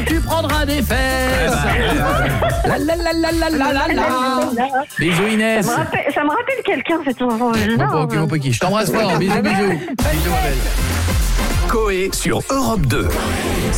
tu prendras des fesses. La la la la la la la la. Bisous Inès. Ça me rappelle quelqu'un, cette chanson. Mon petit, je t'embrasse fort. Bisous, bisous. Bisous, ma belle. Coé sur Europe 2.